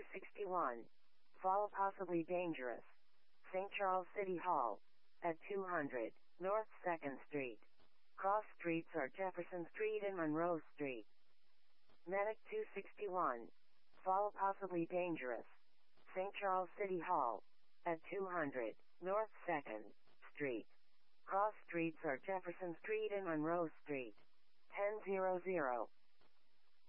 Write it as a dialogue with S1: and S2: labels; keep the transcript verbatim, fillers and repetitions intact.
S1: sixty-one. Fall possibly dangerous. Saint Charles City Hall. At two hundred North second Street. Cross streets are Jefferson Street and Monroe Street. Medic two sixty-one. Fall possibly dangerous. Saint Charles City Hall. At two hundred North second Street. Cross streets are Jefferson Street and Monroe Street. ten hundred.